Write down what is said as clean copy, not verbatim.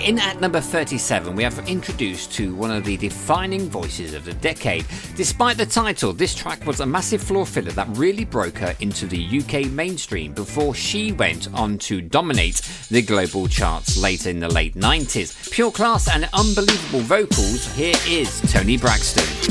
In at number 37, we have introduced to one of the defining voices of the decade. Despite the title, this track was a massive floor filler that really broke her into the UK mainstream before she went on to dominate the global charts later in the late 90s. Pure class and unbelievable vocals, here is Toni Braxton.